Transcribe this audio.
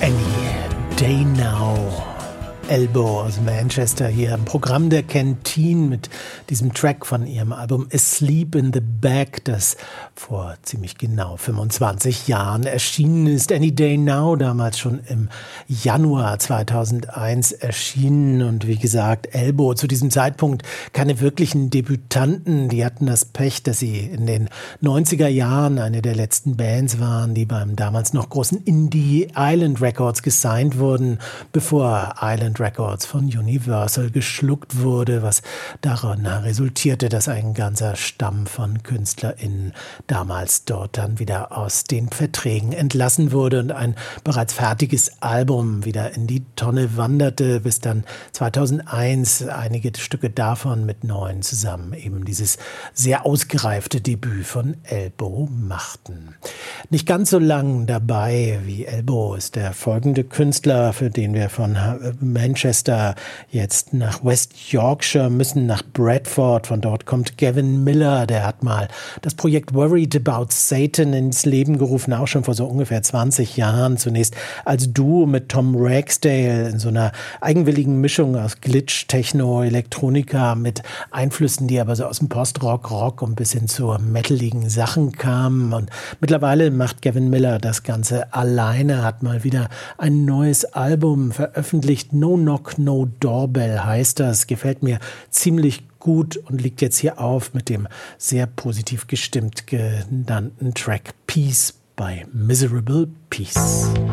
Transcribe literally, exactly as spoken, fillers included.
Any Day Now. Elbow aus Manchester hier im Programm der Canteen mit diesem Track von ihrem Album Asleep in the Bag, das vor ziemlich genau fünfundzwanzig Jahren erschienen ist. Any Day Now, damals schon im Januar zweitausendeins erschienen. Und wie gesagt, Elbow zu diesem Zeitpunkt keine wirklichen Debütanten. Die hatten das Pech, dass sie in den neunziger Jahren eine der letzten Bands waren, die beim damals noch großen Indie Island Records gesigned wurden, bevor Island Records von Universal geschluckt wurde, was daran resultierte, dass ein ganzer Stamm von KünstlerInnen damals dort dann wieder aus den Verträgen entlassen wurde und ein bereits fertiges Album wieder in die Tonne wanderte, bis dann zweitausendeins einige Stücke davon mit neuen zusammen eben dieses sehr ausgereifte Debüt von Elbow machten. Nicht ganz so lang dabei wie Elbow ist der folgende Künstler, für den wir von Manchester jetzt nach West Yorkshire müssen, nach Bradford. Von dort kommt Gavin Miller, der hat mal das Projekt Worried About Satan ins Leben gerufen, auch schon vor so ungefähr zwanzig Jahren. Zunächst als Duo mit Tom Ragsdale in so einer eigenwilligen Mischung aus Glitch, Techno, Elektronika mit Einflüssen, die aber so aus dem Post-Rock, Rock und bis hin zu metaligen Sachen kamen. Und mittlerweile macht Gavin Miller das Ganze alleine, hat mal wieder ein neues Album veröffentlicht. No Knock, No Doorbell heißt das. Gefällt mir ziemlich gut und liegt jetzt hier auf mit dem sehr positiv gestimmt genannten Track Peace by Miserable Peace.